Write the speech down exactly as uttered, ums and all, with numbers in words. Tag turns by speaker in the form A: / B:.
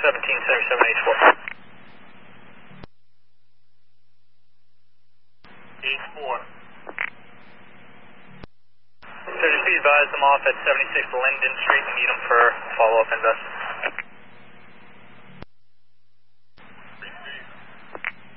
A: seventeen seventy-seven H four. H four. So just be advised, I'm off at seventy-six Linden Street and need them for follow-up investment.